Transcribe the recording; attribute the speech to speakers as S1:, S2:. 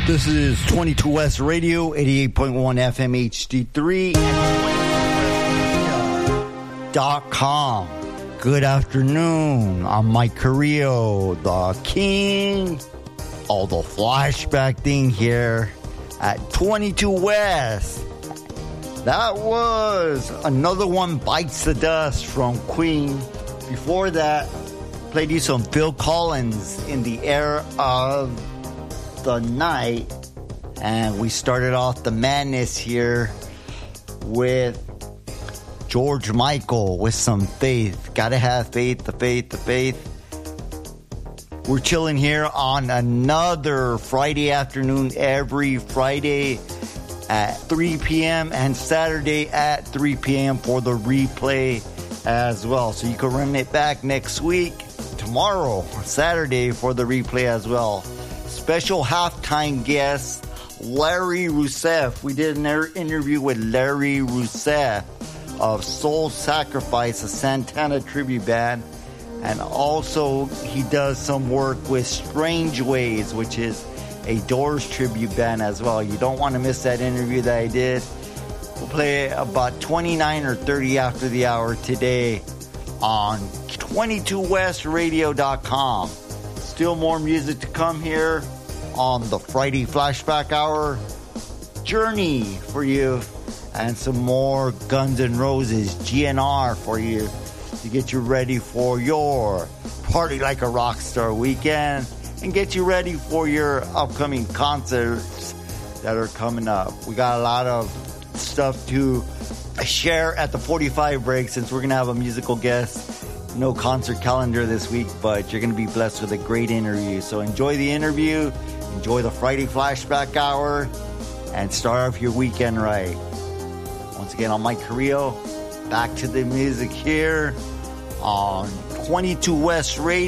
S1: This is 22 West Radio, 88.1 FM HD3, .com. Good afternoon. I'm Mike Carrillo, the king of the flashback thing here at 22 West. That was Another One Bites the Dust from Queen. Before that, played you some Phil Collins, In the Air of the Night. And we started off the madness here with George Michael with some Faith. Gotta have faith, the faith, the faith. We're chilling here on another Friday afternoon, every Friday at 3 p.m. and Saturday at 3 p.m. for the replay as well. So you can run it back next week, tomorrow, Saturday, for the replay as well. Special halftime guest, Larry Rousseff. We did an interview with Larry Rousseff of Soul Sacrifice, a Santana tribute band. And also he does some work with Strange Ways, which is a Doors tribute band as well. You don't want to miss that interview that I did. We'll play about 29 or 30 after the hour today on 22westradio.com. Still more music to come here on the Friday Flashback Hour journey for you, and some more Guns N' Roses GNR for you to get you ready for your Party Like a Rockstar weekend and get you ready for your upcoming concerts that are coming up. We got a lot of stuff to share at the 45 break since we're going to have a musical guest. No concert calendar this week, but you're going to be blessed with a great interview. So enjoy the interview, enjoy the Friday Flashback Hour, and start off your weekend right. Once again, I'm Mike Carrillo. Back to the music here on 22 West Radio.